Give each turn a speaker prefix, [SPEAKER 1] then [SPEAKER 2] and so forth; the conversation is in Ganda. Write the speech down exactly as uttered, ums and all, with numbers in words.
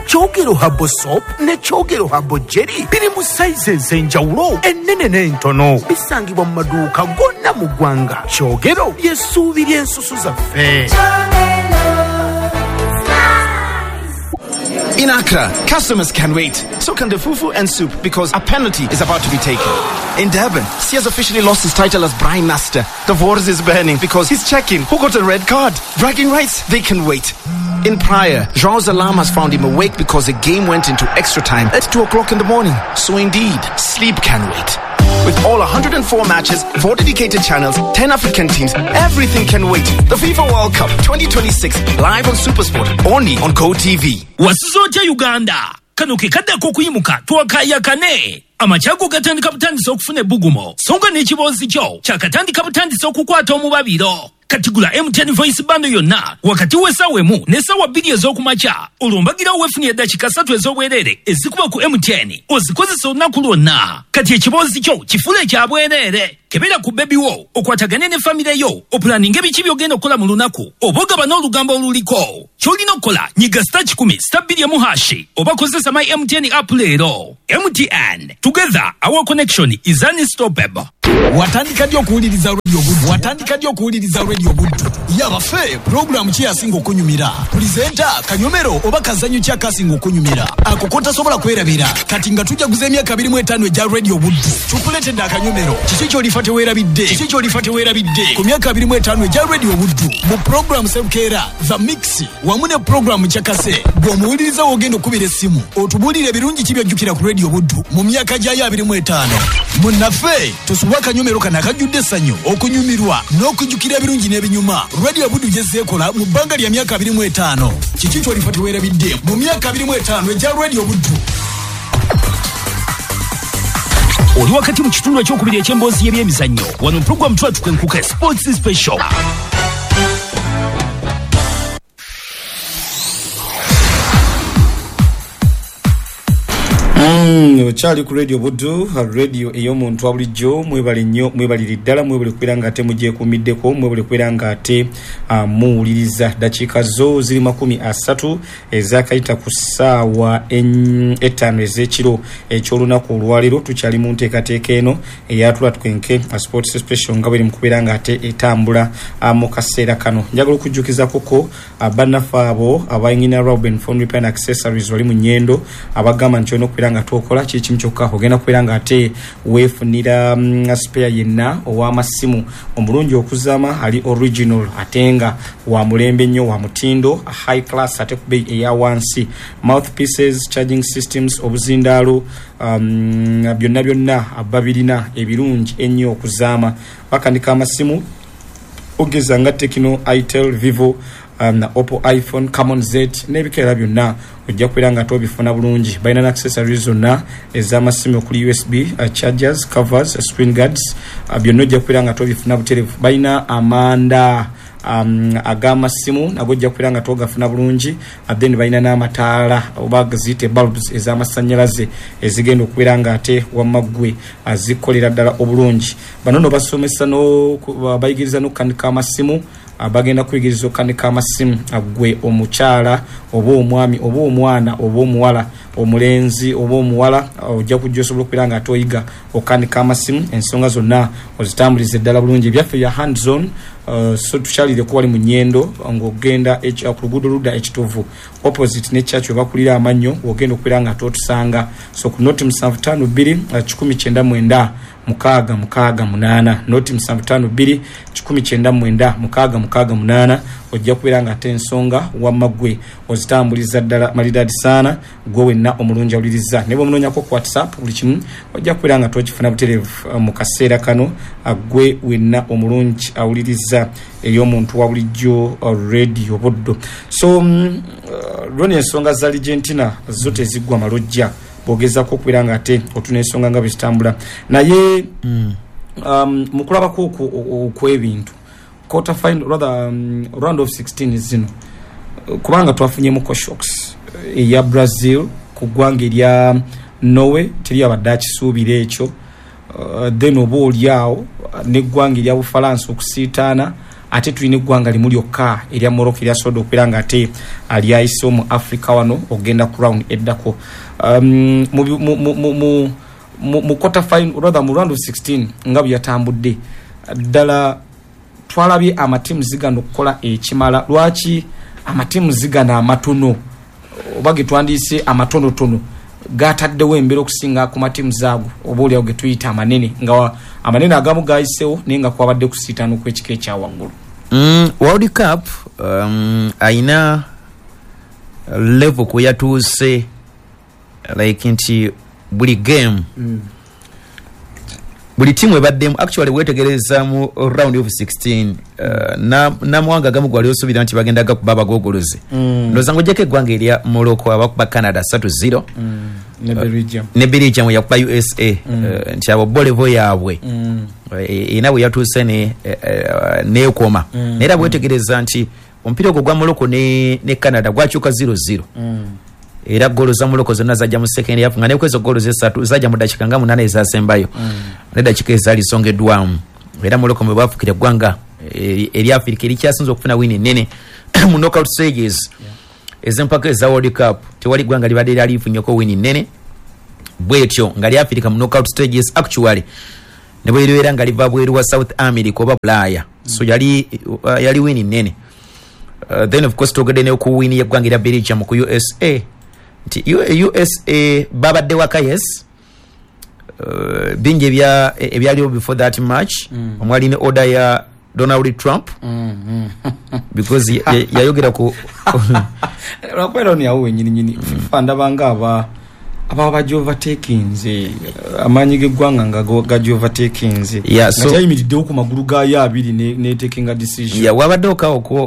[SPEAKER 1] Kyogero Herbal Soap ne Kyogero Herbal Jelly biri mu sizes enjawulo ennene n'entono. Bisangibwa mu maduuka gonna mu ggwanga. Kyogero ly'essuubi ly'ensusu zaffe.
[SPEAKER 2] In Accra, customers can wait. So can the fufu and soup because a penalty is about to be taken. In Durban, Sears officially lost his title as Brine Master. The voice is burning because he's checking who got a red card. Bragging rights, they can wait. In Praia, João's alarm has found him awake because the game went into extra time at two o'clock in the morning. So indeed, sleep can wait. With all one hundred four matches, four dedicated channels, ten African teams, everything can wait. The FIFA World Cup twenty twenty-six, live on SuperSport, only on GoTV.
[SPEAKER 3] Wasizoja Uganda, kanoke kada kokuyimuka, tuwakaya kane. Amachago gatandika butandisa okufuna bugumo. Songa nekibozi kyo, chakatandika butandisa okukwata omubabiro. Katigula M ten voice bando yonna wakati wesawemu nesawa bbiri ez'okumakya olumbagira wefunye dakika ssatu ez'obwerere ezikuba ku M ten ozikozesa olunaku lwonna. Kati ekibozi kyo kifule kya bwerere kebera ku bebi wo okwatagane ne famire yo opulaninga ebiki by'ogenda okukola mu lunaku oba ogaba n'olugambo oluliko. Ky'olina okukola nyiga star kikumi star bbiri emu hashi oba kozesa my M ten app leero. M T N, together our connection is unstoppable.
[SPEAKER 4] Watandika dio kuwuliriza radio buddu. Watandika dio kuwuliriza radio buddu. Yabafe program ki yasinga okunyumira. Presenter Kanyomero oba kazanyo kya kasinga okunyumira. Akokota sobola kwerabira. Kati nga tujja kuza emyaka abiri mu etaano ejja radio buddu. Tukuletedde Akanyomero. Kiki ky'olifate weerabidde. Kiki ky'olifate weerabidde. Ku myaka abiri mu etaano ejja radio buddu. Mu program Sebukeera, The Mix, wamu ne program Kyakase. Bw'omuwuliriza wogenda okubira essimu. Otubuulire birungi ki by'ojjukira ku radio buddu. Mu myaka gyayo abiri mu etaano. Munnaffe, tusuba Akanyomero kana akajjudde essanyu okunyumirwa n'okujjukira ebirungi n'ebinyuma. Radio Buddu gyezeekola mu bbanga lya myaka abiri mu etaano. Kiki ky'olifa teweerabidde mu myaka abiri mu etaano ejja Radio Buddu.
[SPEAKER 3] Oli wakati mu kitundu ekyokubiri eky'emboozi y'ebyemizannyo wano program twatukenkuka Sports Special.
[SPEAKER 5] Mm, chali ku Radio Buddu, radio ey'omuntu abulijjo mwebale nnyo mwebalira ddala mwebale kwera nga ate mujje kumiddeko mwebale kwera nga ate uh, muwuliriza dakiika zo ziri makumi asatu ezakayita ku ssaawa etaano ez'ekiro eky'olunaku olwaleero tukyali mu nteekateeka eno eyatula twenke a sports special nga bweri mu kubeera nga ate etambula uh, mu kaseera kano. Njagala okujjukiza koko uh, bannaffe abo abayingina Robin Phone Repair and Accessories wali mu nnyendo abagamba nti olina okubeera nga tokola kikimu kyokka ogenda kubeera nga ate weefunira um, spare yenna ow'amasimu omulungi okuzaama ali original ate nga wa mulembe nnyo wa mutindo high class ate ku bei eya wansi. Mouthpieces, charging systems, obuzindaalo um, byonna byonna babirina ebirungi ennyo okuzaama. Bakandika amasimu ogeza nga Tecno, Itel, Vivo, um, Oppo, iPhone, Camon Z n'ebikeera byonna ojja kubeera nga tobifuna bulungi. Balina na accessories zonna ez'amasimu okuli U S B, uh, chargers, covers, uh, screen guards, uh, byonna ojja kubeera nga tobifuna buterevu. Balina amanda um, ag'amasimu nago ojja kubeera nga togafuna bulungi. Uh, then balina n'amataala oba ziyite bulbs ez'amasannyalaze ezigenda okubeera nga ate wamaggwe uh, zikolera ddala obulungi. Bano no basomesa no bayigiriza n'okukanika amasimu abagenda kuyigiriza okanika amasimu agwe omukyala oba omwami oba omwana oba omuwala omulenzi oba omuwala ojja kujja osobola okubeera nga atoyiga okanika amasimu ensonga zonna ozitambulize ddala bulungi. Ebyaffe bya hands on uh, so tukyalire ku wali mu nnyendo ng'ogenda ku luguudo ludda ekituvu opposite ne church webakulira amannyo ogenda okubeera nga totusanga. So ku noti musanvu ttaano bbiri kikumi kyenda mwenda mukaaga mukaaga munaana noti musanvu ttaano bbiri kikumi kyenda mwenda mukaaga mukaaga munaana ojja kubeera nga ate ensonga wamaggwe ozitambuliza ddala malidadi saana gwe wenna omulungi awuliriza. Ne bw'omunoonyako ku WhatsApp buli kimu ojja kubeera nga tokifuna buterevu mu kaseera kano gwe wenna omulungi awuliriza ey'omuntu wa bulijjo Radio Buddu. So um, uh, lwoni ensonga za Argentina zo teziggwa malojja bogezako okubeera nga ate otuna ensonga nga bezitambula naye mm. um, mu kulabako okw'ebintu quarter final rather um, round of sixteen zino kubanga twafunyemu ko shocks eya Brazil ku ggwanga erya Norway teri abadde akisuubira ekyo uh, then oba oliawo n'eggwanga erya Bufalansa okusiitaana ate tulina eggwanga limu lyokka erya Morocco eryasobodde okubeera nga ate alyayise mu Africa wano ogenda ku round eddako. um, mu, mu, mu, mu, mu, mu, mu quarter final rather mu round of sixteen nga bwe yatambudde ddala twalabye amatimu zigano okukola ekimala. Lwaki amatimu zigano amatono oba getwandiise amatonotono gataddewo embeera okusinga ku matimu zaago oba oliawo ge tuyita amanene nga amanene agamu gayisewo naye nga kwabadde kusiitaana okw'ekika ekyawaggulu?
[SPEAKER 6] mm, World Cup um, ayina level kwe yatuuse like nti buli game mm. buli timu ebaddemu actually wetegereza mu round of sixteen uh, na namwanga gamu gwali osubira nti bagendaga kuba abagogoloze mm. nozango jeke gwanga erya Morocco abakuba Canada three zero mm. ne Belgium uh, ne Belgium yakuba U S A mm. uh, nti abo bolevo yaabwe mm. uh, ina bwe yatuse ne uh, ne koma mm. nera bwetegereza nti ompira gwa Morocco ne ne Canada gwachuka zero zero mm. era golo za Morocco zonna zajja mu second half nga ne kwezo golo zesatu zajja mu dakika nga munane ezasembayo mm. ne dakika ezali songeddwamu era Morocco mwe bafukira gwanga eri Africa eri kyasinze okufuna win nene mu knockout stages yeah. ezempaka za World Cup tewali gwanga libadde lya lifunyeko win nene bwetyo nga li Africa mu knockout stages actually ne bwe era nga liva bweru wa South America oba Bulaya mm. so yali uh, yali win nene uh, then of course togede ne ku win ye gwanga lya Belgium ku U S A U S A babadde waka yes uh, binge bya ebyaliwo before that match mm. omwali ne order ya Donald Trump mm, mm. because yayogera ku
[SPEAKER 5] rakwero ni awo nyini nyini fanda banga aba aba bajova takinze amanyi gegwanga nga gajova takinze
[SPEAKER 6] yeah so
[SPEAKER 5] ngayimiridde ku maguru ga ya abiri ne ne taking a decision
[SPEAKER 6] yeah wabadde okawo ko